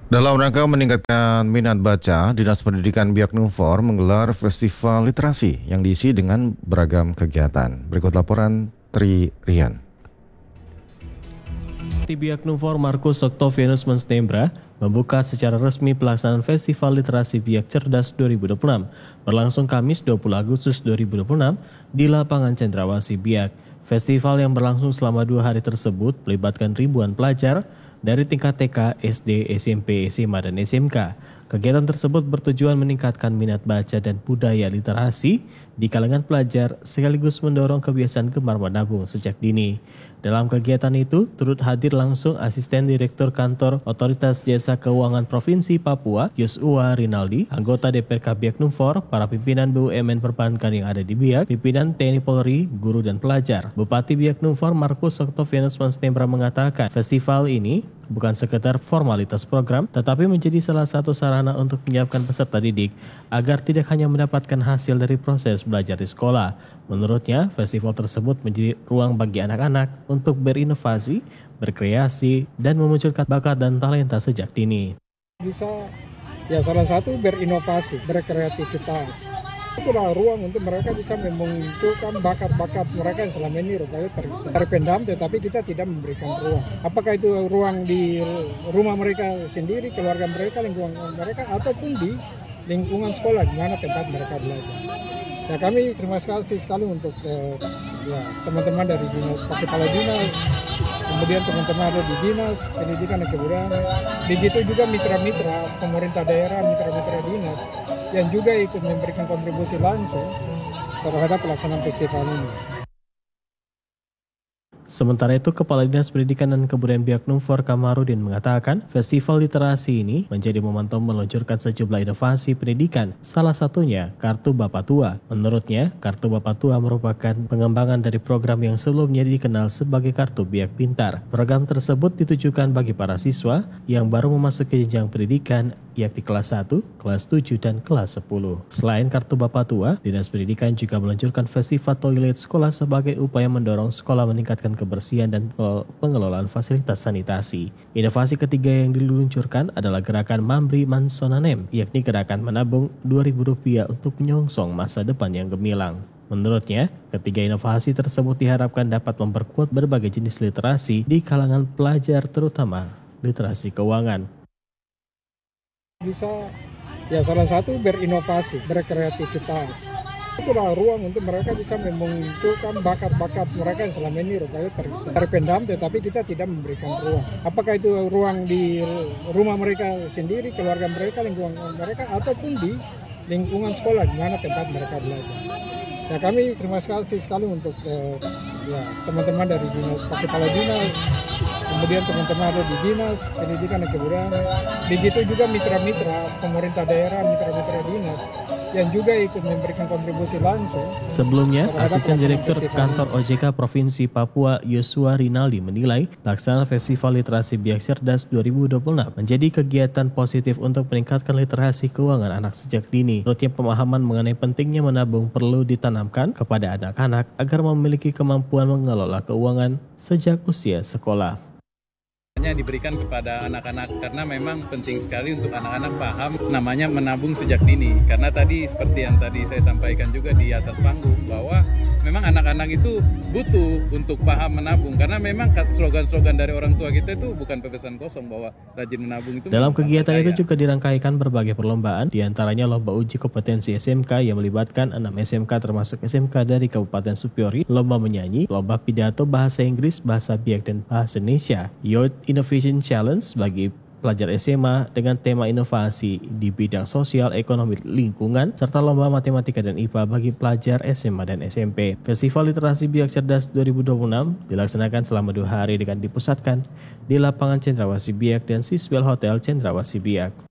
Dalam rangka meningkatkan minat baca, Dinas Pendidikan Biak Numfor menggelar festival literasi yang diisi dengan beragam kegiatan. Berikut laporan Tri Rian. Biak Numfor Markus Octavianus Menstembra membuka secara resmi pelaksanaan Festival Literasi Biak Cerdas 2026 berlangsung Kamis 20 Agustus 2026 di lapangan Cendrawasih Biak. Festival yang berlangsung selama 2 hari tersebut melibatkan ribuan pelajar dari tingkat TK, SD, SMP, SMA, dan SMK. Kegiatan tersebut bertujuan meningkatkan minat baca dan budaya literasi di kalangan pelajar sekaligus mendorong kebiasaan gemar menabung sejak dini. Dalam kegiatan itu, turut hadir langsung Asisten Direktur Kantor Otoritas Jasa Keuangan Provinsi Papua, Yosua Rinaldi, anggota DPRK Biak Numfor, para pimpinan BUMN perbankan yang ada di Biak, pimpinan TNI Polri, guru dan pelajar. Bupati Biak Numfor Markus Octavianus Menstembra mengatakan, festival ini bukan sekedar formalitas program, tetapi menjadi salah satu sarana untuk menyiapkan peserta didik agar tidak hanya mendapatkan hasil dari proses belajar di sekolah. Menurutnya, festival tersebut menjadi ruang bagi anak-anak untuk berinovasi, berkreasi, dan memunculkan bakat dan talenta sejak dini. Bisa, ya salah satu berinovasi, berkreativitas. Itulah ruang untuk mereka bisa memunculkan bakat-bakat mereka yang selama ini rupanya terpendam, tetapi kita tidak memberikan ruang. Apakah itu ruang di rumah mereka sendiri, keluarga mereka, lingkungan mereka, ataupun di lingkungan sekolah, di mana tempat mereka belajar. Ya, kami terima kasih sekali untuk teman-teman dari dinas, Pak Kepala Dinas, kemudian teman-teman ada di Dinas Pendidikan dan Kebudayaan, begitu juga mitra-mitra pemerintah daerah, mitra-mitra dinas yang juga ikut memberikan kontribusi langsung terhadap pelaksanaan festival ini. Sementara itu, Kepala Dinas Pendidikan dan Kebudayaan Biak Numfor Kamarudin mengatakan, festival literasi ini menjadi momentum meluncurkan sejumlah inovasi pendidikan, salah satunya Kartu Bapa Tua. Menurutnya, Kartu Bapa Tua merupakan pengembangan dari program yang sebelumnya dikenal sebagai Kartu Biak Pintar. Program tersebut ditujukan bagi para siswa yang baru memasuki jenjang pendidikan, yakni kelas 1, kelas 7, dan kelas 10. Selain Kartu Bapa Tua, Dinas Pendidikan juga meluncurkan Festival Toilet Sekolah sebagai upaya mendorong sekolah meningkatkan kebersihan dan pengelolaan fasilitas sanitasi. Inovasi ketiga yang diluncurkan adalah gerakan Mambri Mansonanem, yakni gerakan menabung Rp2.000 untuk menyongsong masa depan yang gemilang. Menurutnya, ketiga inovasi tersebut diharapkan dapat memperkuat berbagai jenis literasi di kalangan pelajar, terutama literasi keuangan. Bisa, ya salah satu berinovasi, berkreativitas. Itulah ruang untuk mereka bisa memunculkan bakat-bakat mereka yang selama ini rupanya terpendam, tetapi kita tidak memberikan ruang. Apakah itu ruang di rumah mereka sendiri, keluarga mereka, lingkungan mereka, ataupun di lingkungan sekolah, di mana tempat mereka belajar. Ya, kami terima kasih sekali untuk teman-teman dari dinas, Pak Kepala Dinas, kemudian teman-teman ada di Dinas Pendidikan dan Kebudayaan, begitu juga mitra-mitra pemerintah daerah, mitra-mitra dinas yang juga ikut memberikan kontribusi langsung. Sebelumnya, Asisten Direktur Kantor OJK Provinsi Papua Yosua Rinaldi menilai pelaksanaan Festival Literasi Biak Cerdas 2026 menjadi kegiatan positif untuk meningkatkan literasi keuangan anak sejak dini. Menurutnya, pemahaman mengenai pentingnya menabung perlu ditanamkan kepada anak-anak agar memiliki kemampuan mengelola keuangan sejak usia sekolah. Diberikan kepada anak-anak karena memang penting sekali untuk anak-anak paham namanya menabung sejak dini, karena tadi seperti yang tadi saya sampaikan juga di atas panggung bahwa memang anak-anak itu butuh untuk paham menabung, karena memang slogan-slogan dari orang tua kita itu bukan pepesan kosong bahwa rajin menabung itu. Dalam kegiatan itu juga dirangkaikan berbagai perlombaan, diantaranya lomba uji kompetensi SMK yang melibatkan 6 SMK termasuk SMK dari Kabupaten Supiori, lomba menyanyi, lomba pidato bahasa Inggris, bahasa Biak, dan bahasa Indonesia, Youth Innovation Challenge bagi pelajar SMA dengan tema inovasi di bidang sosial, ekonomi, lingkungan, serta lomba matematika dan IPA bagi pelajar SMA dan SMP. Festival Literasi Biak Cerdas 2026 dilaksanakan selama 2 hari dengan dipusatkan di lapangan Cendrawasih Biak dan Sisbel Hotel Cendrawasih Biak.